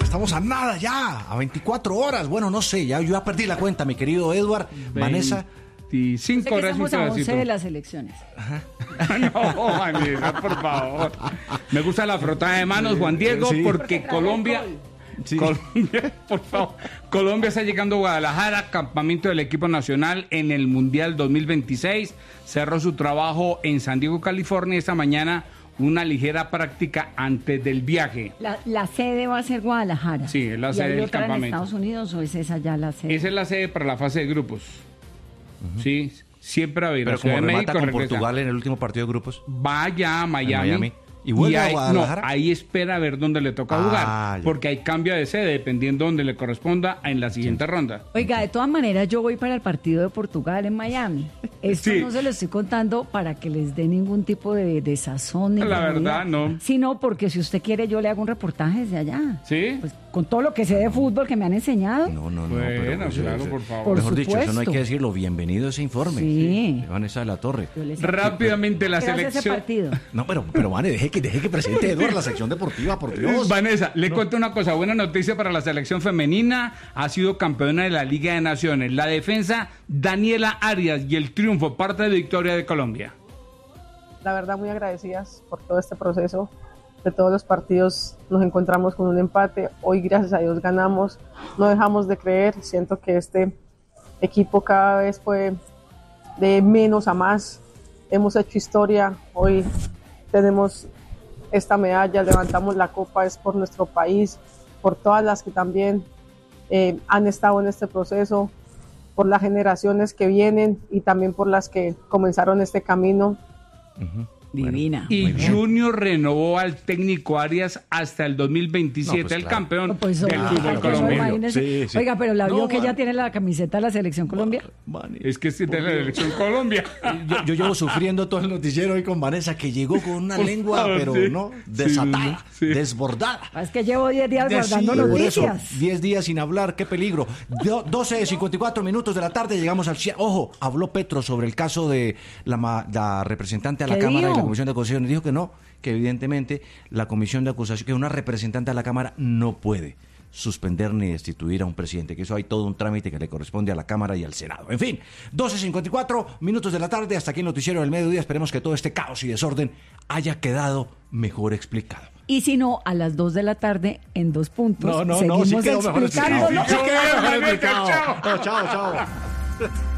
estamos a nada ya, a 24 horas. Bueno, no sé, yo ya perdí la cuenta, mi querido Edward, Vanessa. 25 horas. Estamos a 11 de las elecciones. No, Vanessa, por favor. Me gusta la frotada de manos, Juan Diego, Sí. porque Colombia... Sí. Colombia, por favor. Colombia está llegando a Guadalajara, campamento del equipo nacional en el Mundial 2026. Cerró su trabajo en San Diego, California. Esta mañana una ligera práctica antes del viaje. La sede va a ser Guadalajara. Sí, es la sede ¿Y hay del otra en campamento. Estados Unidos o es esa ya la sede? Esa es la sede para la fase de grupos. Sí, siempre va a ir a Pero Ciudad como de remata México, con regresa. Portugal en el último partido de grupos. Vaya a Miami. ¿Y vuelve a ahí, Guadalajara? No, ahí espera a ver dónde le toca jugar. Ya. Porque hay cambio de sede dependiendo donde le corresponda en la siguiente ronda. Oiga, de todas maneras yo voy para el partido de Portugal en Miami. Esto Sí. no se lo estoy contando para que les dé ningún tipo de sazón. Ni La de verdad, movida, no. Sino porque si usted quiere yo le hago un reportaje desde allá. ¿Sí? Pues con todo lo que sé de fútbol que me han enseñado. No, Bueno, pero claro, por favor. Por mejor dicho, eso no hay supuesto. que decirlo. Bienvenido a ese informe. Sí. De Vanessa de la Torre. Yo les saco. Rápidamente la Gracias a ese selección. partido. No, pero Vane, deje que presente Edward la sección deportiva, por Dios. Vanessa, le cuento una cosa, buena noticia para la selección femenina, ha sido campeona de la Liga de Naciones, la defensa Daniela Arias y el triunfo, parte de victoria de Colombia. La verdad muy agradecidas por todo este proceso. De todos los partidos nos encontramos con un empate, hoy gracias a Dios ganamos, no dejamos de creer, siento que este equipo cada vez fue de menos a más, hemos hecho historia, hoy tenemos esta medalla, levantamos la copa, es por nuestro país, por todas las que también han estado en este proceso, por las generaciones que vienen y también por las que comenzaron este camino. Divina. Y Junior renovó al técnico Arias hasta el 2027, No, pues el claro. campeón Pues, del oiga, fútbol no, colombiano. imagínese. Sí, sí. Oiga, pero la vio No, que man. ella tiene la camiseta de la Selección Colombia. Vane. Es que es de la selección Colombia. Yo llevo sufriendo todo el noticiero hoy con Vanessa, que llegó con una Por lengua, favor, pero sí. no, Sí, desatada, sí. desbordada. Es que llevo 10 días guardando Sí, por eso, noticias. 10 días sin hablar, qué peligro. 12:54 minutos de la tarde, llegamos al ojo, habló Petro sobre el caso de la representante a la ¿Qué Cámara y dijo? la Comisión de Acusación. Dijo que no, que evidentemente la Comisión de Acusación, que una representante a la Cámara no puede suspender ni destituir a un presidente, que eso hay todo un trámite que le corresponde a la Cámara y al Senado. En fin, 12:54 minutos de la tarde, hasta aquí el noticiero del mediodía. Esperemos que todo este caos y desorden haya quedado mejor explicado. Y si no, a las 2 de la tarde, en 2 puntos, No, seguimos sí quedó mejor explicado. explicándolo. Sí quedó mejor Vanessa, explicado. chao. No, chao.